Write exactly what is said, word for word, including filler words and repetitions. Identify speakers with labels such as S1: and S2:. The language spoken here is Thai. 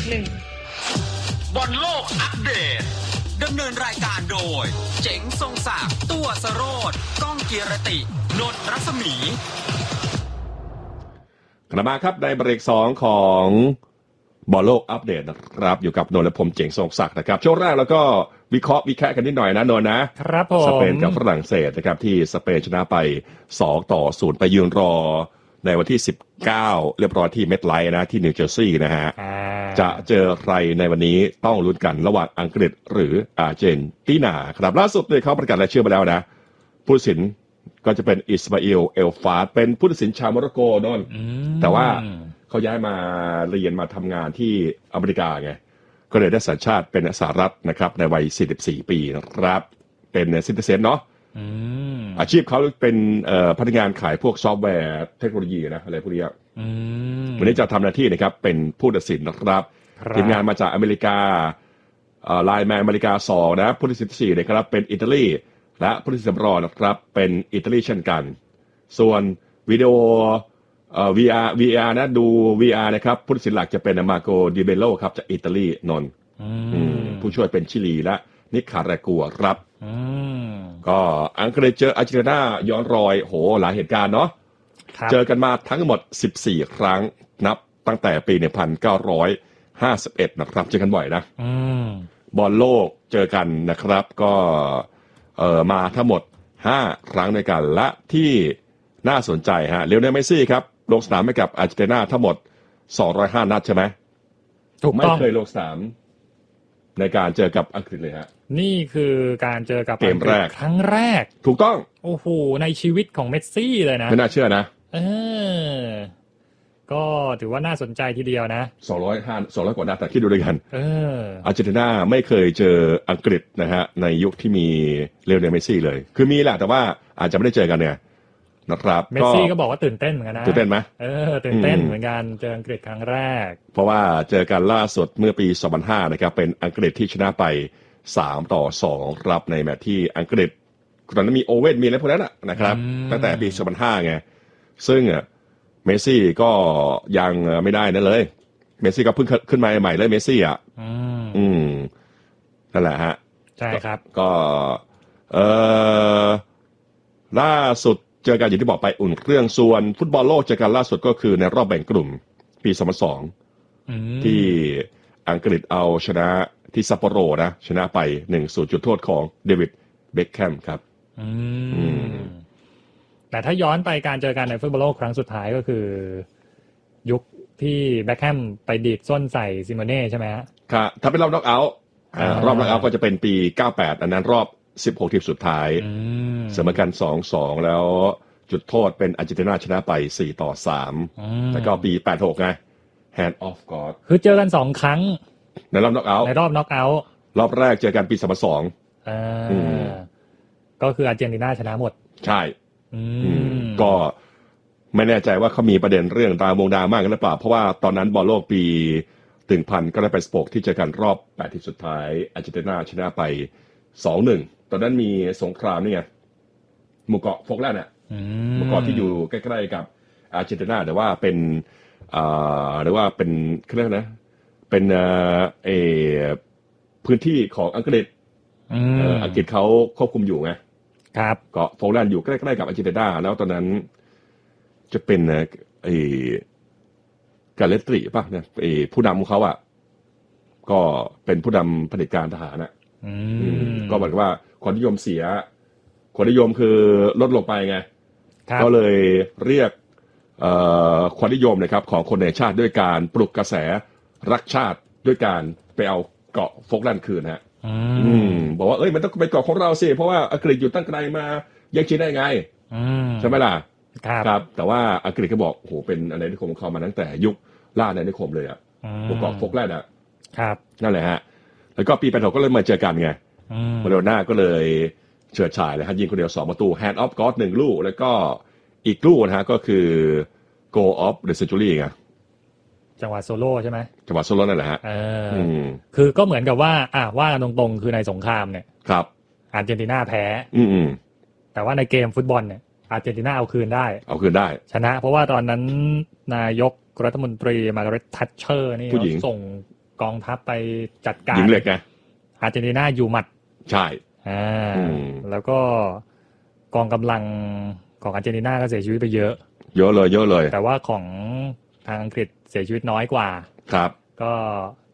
S1: หนึ่ง
S2: บอลโลกอัปเดตดำเนินรายการโดยเจ๋งทรงศักดิ์ตัวสโรจน์ก้องเกียรตินนท์รัศมี
S3: กลับมาครับในเบรกสองของบอลโลกอัปเดตนะครับอยู่กับนนท์และผมเจ๋งทรงศักดิ์นะครับช่วงแรกแล้วก็วิเคราะห์วิแคะกันนิดหน่อยนะนนท์นะครับผมสเปนกับฝรั่งเศสนะครับที่สเปนชนะไปสองต่อศูนย์ไปยืนรอในวันที่สิบเก้าเรียบร้อยที่เมดไลท์นะที่นิวเจอร์ซีย์นะฮะจะเจอใครในวันนี้ต้องลุ้นกันระหว่างอังกฤษหรืออาร์เจนตินาครับล่าสุดเนี่ยเขาประกาศรายชื่อมาแล้วนะผู้ตัดสินก็จะเป็นอิสมาอิลเอลฟาดเป็นผู้ตัดสินชาวโมร็อกโกนนท์แต่ว่าเขาย้ายมาเรียนมาทำงานที่อเมริกาไงก็เลยได้สัญชาติเป็นสหรัฐนะครับในวัยสี่สิบสี่ปีนะครับเป็นซิติเซนเนาะอาชีพเขาเป็นพนักงานขายพวกซอฟต์แวร์เทคโนโลยีนะอะไรพวกนี้วันนี้จะทำหน้าที่นะครับเป็นผู้ตัดสินนะครับทีมงานมาจากอเมริกาไลน์แมนอเมริกาสองนะผู้ตัดสินสี่นะครับเป็นอิตาลีและผู้ตัดสินสำรองนะครับเป็นอิตาลีเช่นกันส่วนวิดีโอเอ่อ วี อาร์ วี อาร์ นะดู วี อาร์ นะครับผู้ตัดสินหลักจะเป็นมาโกดิเบโลครับจากอิตาลีนนท์ผู้ช่วยเป็นชิลีและนิคารากัวครับก็อังกฤษเจออาร์เจนตินาย้อนรอยโหหลายเหตุการณ์เนาะเจอกันมาทั้งหมดสิบสี่ครั้งนับตั้งแต่ปีหนึ่งพันเก้าร้อยห้าสิบเอ็ดนะครับเจอกันบ่อยนะบอลโลกเจอกันนะครับก็เอ่อมาทั้งหมดห้าครั้งด้วยกันและที่น่าสนใจฮะเลโอเนล เมสซี่ครับลงสนามให้กับอาร์เจนตินาทั้งหมดสองร้อยห้านัดใช่ไหมถูกต้องไม่เคยลงสนามในการเจอกับอังกฤษเลยฮะ
S4: นี่คือการเจอกับ
S3: เกมแรก
S4: ครั้งแรก
S3: ถูกต้อง
S4: โอ้โหในชีวิตของเมสซี่เลยนะ
S3: ไม่น่าเชื่อนะ
S4: เออก็ถือว่าน่าสนใจทีเดียวนะ
S3: สองร้อยห้า สองร้อยกว่านัดแต่คิดดูด้วยกัน
S4: เออ
S3: อาร์เจนตินาไม่เคยเจออังกฤษนะฮะในยุคที่มีเลโอเนล เมสซี่เลยคือมีแหละแต่ว่าอาจจะไม่ได้เจอกันเนี่ยนะครับ
S4: เมสซี่ก็บอกว่าตื่นเต้นเหมือนกันนะ
S3: ตื่นเต้นไหม
S4: เออตื่นเต้นเหมือนกันเจออังกฤษครั้งแรก
S3: เพราะว่าเจอกันล่าสุดเมื่อปีสองพันห้านะครับเป็นอังกฤษที่ชนะไปสามต่อสองรับในแมตช์ที่อังกฤษตอนนั้นมีโอเว่นมีอะไรพวกนั้นนะครับตั้งแต่ปีสองพันห้าไงซึ่งเมสซี่ก็ยังไม่ได้นั่นเลยเมสซี่ก็เพิ่งขึ้นมาใหม่เลยเมสซี่อ่ะอืมนั่นแหละฮะ
S4: ใช่ครับ
S3: ก็เออล่าสุดเจอกันอย่างที่บอกไปอุ่นเครื่องส่วนฟุตบอลโลกเจอกันล่าสุดก็คือในรอบแบ่งกลุ่มปีสองพันสองที่อังกฤษเอาชนะที่ซัปโปโรนะชนะไปหนึ่งศูนย์จุดโทษของเดวิดเบ็คแคมครับ
S4: แต่ถ้าย้อนไปการเจอกันในฟุตบอลโลกครั้งสุดท้ายก็คือยุคที่เบ็คแฮมไปดีดส้นใส่ซิโมเน่ใช่ไหมฮะ
S3: ครับถ้าเป็นรอบน็อกเอาท์รอบน็อกเอาท์ก็จะเป็นปีเก้าสิบแปดอันนั้นรอบสิบหกทีมสุดท้ายเสมอกัน สองสอง แล้วจุดโทษเป็นอาร์เจนตินาชนะไปสี่ต่อสามแล้วก็ปีแปดสิบหกไง Hand of God
S4: คือเจอกันสองครั้ง
S3: ในรอบน็อกเอาท์
S4: ในรอบน็อกเอาท์
S3: รอบแรกเจอกันปีสองพันสอง
S4: อ่าก็คืออาร์เจนตินาชนะหมด
S3: ใช่ก็ไม่แน่ใจว่าเขามีประเด็นเรื่องดรามงดราม่ากันหรือเปล่าเพราะว่าตอนนั้นบอลโลกปีหนึ่งพันก็ได้ไปสโปกที่เจอกันรอบแปดทีมสุดท้ายอาร์เจนตินาชนะไป สองหนึ่ง ตอนนั้นมีสงครามนี่ไงหมู่เกาะโฟกแลนด์น่ะหมู่เกาะที่อยู่ใกล้ๆกับอาร์เจนตินาแต่ว่าเป็นอ่าหรือว่าเป็นเขาเรียกนะเป็นเอ่อเอพื้นที่ของอังกฤษเอ่ออังกฤษเขาควบคุมอยู่ไง
S4: ครับ
S3: เกาะโฟกแลนด์อยู่ใกล้ๆกับอาร์เจนตินาแล้วตอนนั้นจะเป็นไอ้กาเลตรีป่ะเนี่ยไอ้ผู้นำของเขาอ่ะก็เป็นผู้นำเผด็จการทหารน่ะก็เหมือนว่าความนิยมเสียความนิยมคือลดลงไปไงก็เลยเรียกความนิยมนะครับของคนในชาติด้วยการปลุกกระแสรักชาติด้วยการไปเอาเกาะโฟกแลนด์คืนฮะบอกว่าเอ้ยมันต้องเป็นเกาะของเราสิเพราะว่าอังกฤษอยู่ตั้งไกลมาแย่งชิงได้ไงใช่ไหมล่ะครับแต่ว่าอังกฤษก็บอกโอ้โหเป็นอาณานิคมของเขามาตั้งแต่ยุคล่าอาณานิคมเลยอ่ะเกาะโฟกแลนด์อ่ะนั่นแหละฮะแล้วก็ปีแปดสิบหกก็เลยมาเจอกันไงมาโดน่าก็เลยเฉิดฉายเลยฮะยิงคนเดียวสองประตู Hand of God หนึ่งลูกแล้วก็อีกลูกนะฮะก็คือ Goal of the Century ไง
S4: จังหวะโซโล่ใช่ไหม
S3: จังหวะโซโล่นั่นแหละฮะ
S4: คือก็เหมือนกับว่าอ่ะว่าตรงๆคือในสงครามเนี่ย
S3: ครับ
S4: อาร์เจนตินาแพ้
S3: อืม
S4: แต่ว่าในเกมฟุตบอลเนี่ยอาร์เจนตินาเอาคืนได้
S3: เอาคืนได้
S4: ชนะเพราะว่าตอนนั้นนายกรัฐมนตรีมาร์กาเร็ต ทัชเชอร์นี่ส่งกองทัพไปจัดการ
S3: หญิงเหล็กไง
S4: อาร์เจนตินาอยู่หมัด
S3: ใช่
S4: อ่าแล้วก็กองกำลังของอาร์เจนตินาก็เสียชีวิตไปเยอะ
S3: เยอะเลยเยอะเลย
S4: แต่ว่าของทางอังกฤษเสียชีวิตน้อยกว่า
S3: ครับ
S4: ก็